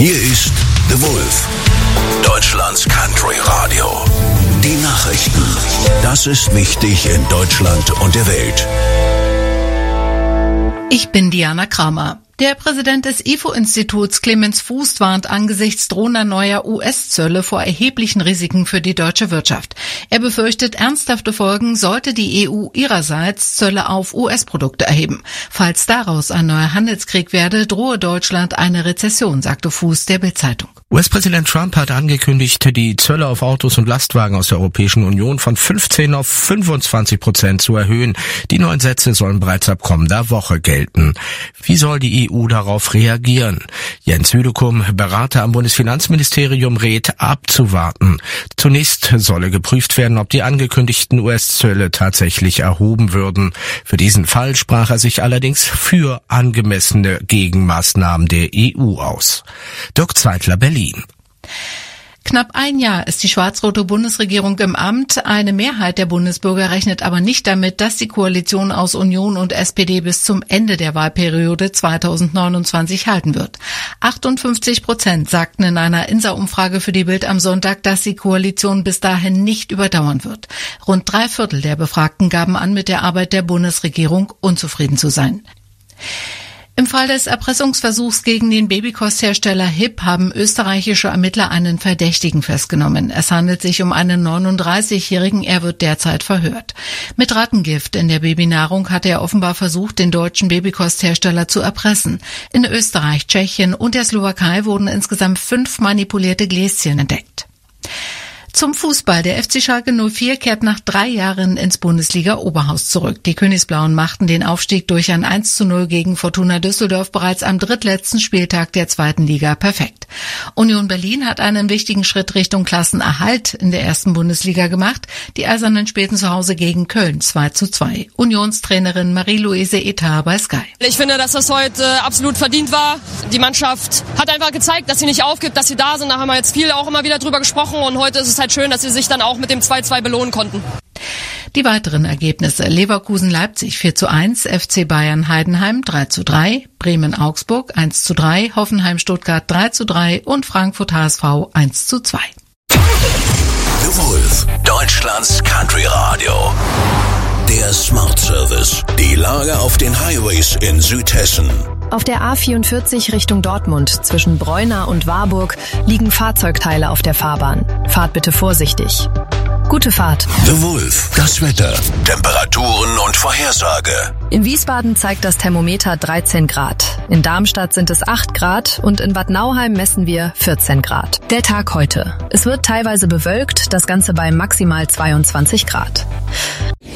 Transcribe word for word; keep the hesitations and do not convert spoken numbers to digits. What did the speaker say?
Hier ist The Wolf, Deutschlands Country Radio. Die Nachrichten. Das ist wichtig in Deutschland und der Welt. Ich bin Diana Kramer. Der Präsident des I F O-Instituts Clemens Fuß warnt angesichts drohender neuer U S-Zölle vor erheblichen Risiken für die deutsche Wirtschaft. Er befürchtet ernsthafte Folgen, sollte die E U ihrerseits Zölle auf U S-Produkte erheben. Falls daraus ein neuer Handelskrieg werde, drohe Deutschland eine Rezession, sagte Fuß der Bild-Zeitung. U S-Präsident Trump hat angekündigt, die Zölle auf Autos und Lastwagen aus der Europäischen Union von fünfzehn auf fünfundzwanzig Prozent zu erhöhen. Die neuen Sätze sollen bereits ab kommender Woche gelten. Wie soll die E U darauf reagieren? Jens Südekum, Berater am Bundesfinanzministerium, rät, abzuwarten. Zunächst solle geprüft werden, ob die angekündigten U S-Zölle tatsächlich erhoben würden. Für diesen Fall sprach er sich allerdings für angemessene Gegenmaßnahmen der E U aus. Dirk Zeitler, Berlin. Knapp ein Jahr ist die schwarz-rote Bundesregierung im Amt. Eine Mehrheit der Bundesbürger rechnet aber nicht damit, dass die Koalition aus Union und S P D bis zum Ende der Wahlperiode zweitausendneunundzwanzig halten wird. achtundfünfzig Prozent sagten in einer I N S A-Umfrage für die Bild am Sonntag, dass die Koalition bis dahin nicht überdauern wird. Rund drei Viertel der Befragten gaben an, mit der Arbeit der Bundesregierung unzufrieden zu sein. Im Fall des Erpressungsversuchs gegen den Babykosthersteller H I P haben österreichische Ermittler einen Verdächtigen festgenommen. Es handelt sich um einen neununddreißigjährigen, er wird derzeit verhört. Mit Rattengift in der Babynahrung hatte er offenbar versucht, den deutschen Babykosthersteller zu erpressen. In Österreich, Tschechien und der Slowakei wurden insgesamt fünf manipulierte Gläschen entdeckt. Zum Fußball. Der F C Schalke null vier kehrt nach drei Jahren ins Bundesliga-Oberhaus zurück. Die Königsblauen machten den Aufstieg durch ein eins zu null gegen Fortuna Düsseldorf bereits am drittletzten Spieltag der zweiten Liga perfekt. Union Berlin hat einen wichtigen Schritt Richtung Klassenerhalt in der ersten Bundesliga gemacht. Die Eisernen spielten zu Hause gegen Köln zwei zu zwei. Unionstrainerin Marie-Louise Etar bei Sky. Ich finde, dass das heute absolut verdient war. Die Mannschaft hat einfach gezeigt, dass sie nicht aufgibt, dass sie da sind. Da haben wir jetzt viel auch immer wieder drüber gesprochen und heute ist es halt schön, dass sie sich dann auch mit dem zwei zu zwei belohnen konnten. Die weiteren Ergebnisse: Leverkusen-Leipzig vier zu eins, F C Bayern-Heidenheim drei zu drei, Bremen-Augsburg eins zu drei, Hoffenheim-Stuttgart drei zu drei und Frankfurt-H S V eins zu zwei. The Wolf, Deutschlands Country Radio. Der Smart Service. Die Lage auf den Highways in Südhessen. Auf der A vierundvierzig Richtung Dortmund zwischen Breuna und Warburg liegen Fahrzeugteile auf der Fahrbahn. Fahrt bitte vorsichtig. Gute Fahrt. The Wolf, das Wetter, Temperaturen und Vorhersage. In Wiesbaden zeigt das Thermometer dreizehn Grad. In Darmstadt sind es acht Grad und in Bad Nauheim messen wir vierzehn Grad. Der Tag heute. Es wird teilweise bewölkt, das Ganze bei maximal zweiundzwanzig Grad.